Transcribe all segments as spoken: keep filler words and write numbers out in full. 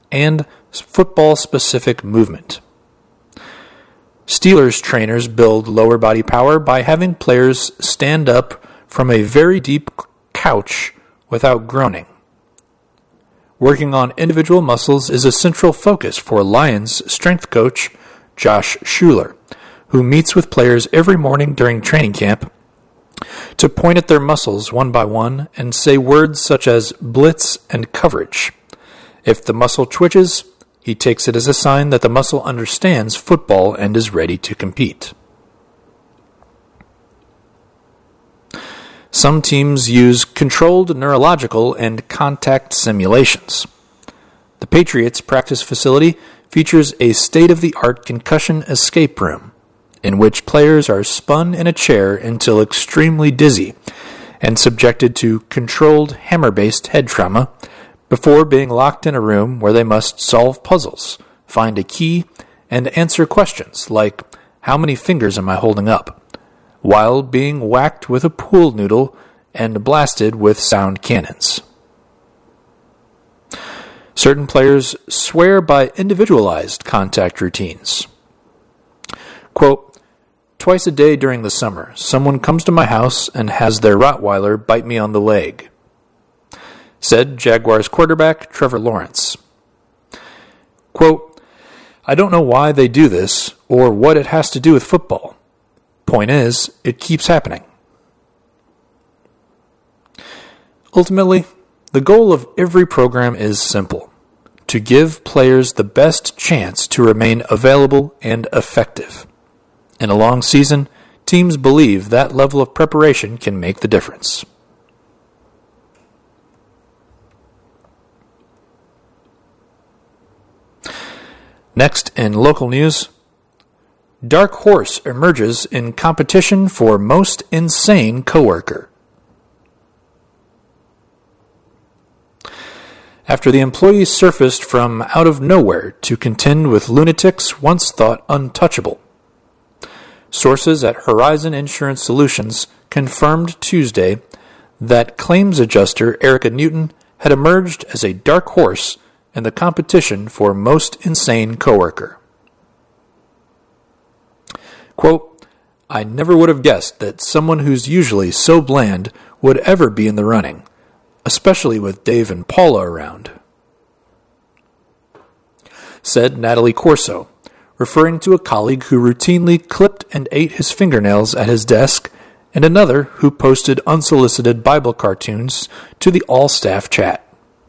and football-specific movement. Steelers trainers build lower body power by having players stand up from a very deep couch without groaning. Working on individual muscles is a central focus for Lions strength coach Josh Schuler, who meets with players every morning during training camp to point at their muscles one by one and say words such as blitz and coverage. If the muscle twitches, he takes it as a sign that the muscle understands football and is ready to compete. Some teams use controlled neurological and contact simulations. The Patriots practice facility features a state-of-the-art concussion escape room, in which players are spun in a chair until extremely dizzy and subjected to controlled hammer-based head trauma before being locked in a room where they must solve puzzles, find a key, and answer questions like, "How many fingers am I holding up?" while being whacked with a pool noodle and blasted with sound cannons. Certain players swear by individualized contact routines. Quote, "Twice a day during the summer, someone comes to my house and has their Rottweiler bite me on the leg," said Jaguars quarterback Trevor Lawrence. Quote, "I don't know why they do this or what it has to do with football. Point is, it keeps happening." Ultimately, the goal of every program is simple: to give players the best chance to remain available and effective. In a long season, teams believe that level of preparation can make the difference. Next, in local news, Dark Horse emerges in competition for most insane coworker. After the employee surfaced from out of nowhere to contend with lunatics once thought untouchable, sources at Horizon Insurance Solutions confirmed Tuesday that claims adjuster Erica Newton had emerged as a dark horse in the competition for most insane coworker. Quote, "I never would have guessed that someone who's usually so bland would ever be in the running, especially with Dave and Paula around," said Natalie Corso, referring to a colleague who routinely clipped and ate his fingernails at his desk and another who posted unsolicited Bible cartoons to the all-staff chat.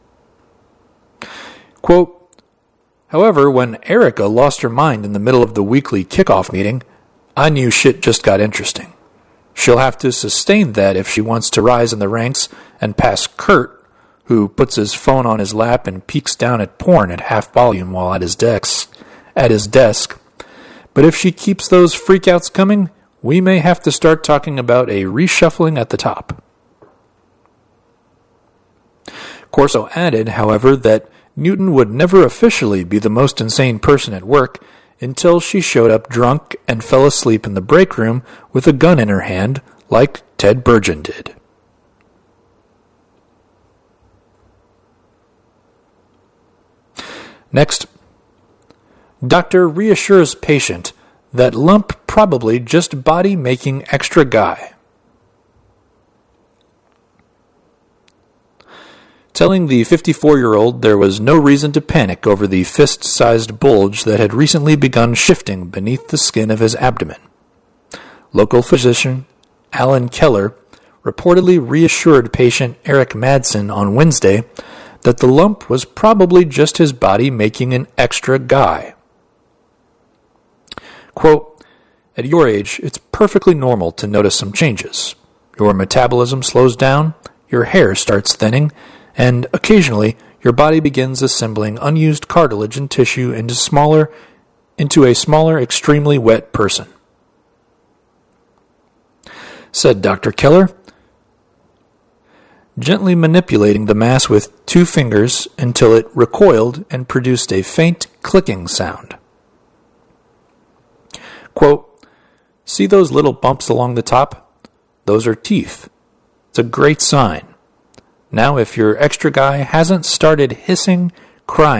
Quote, "However, when Erica lost her mind in the middle of the weekly kickoff meeting, I knew shit just got interesting. She'll have to sustain that if she wants to rise in the ranks and pass Kurt, who puts his phone on his lap and peeks down at porn at half volume while at his desk. At his desk. But if she keeps those freakouts coming, we may have to start talking about a reshuffling at the top." Corso added, however, that Newton would never officially be the most insane person at work until she showed up drunk and fell asleep in the break room with a gun in her hand, like Ted Burgeon did. Next, doctor reassures patient that lump probably just body making extra guy. Telling the fifty-four-year-old there was no reason to panic over the fist-sized bulge that had recently begun shifting beneath the skin of his abdomen. Local physician Alan Keller reportedly reassured patient Eric Madsen on Wednesday that the lump was probably just his body making an extra guy. Quote, "At your age, it's perfectly normal to notice some changes. Your metabolism slows down, your hair starts thinning, and occasionally your body begins assembling unused cartilage and tissue into smaller, into a smaller, extremely wet person," said Doctor Keller, gently manipulating the mass with two fingers until it recoiled and produced a faint clicking sound. Quote, "See those little bumps along the top? Those are teeth. It's a great sign. Now, if your extra guy hasn't started hissing, crying,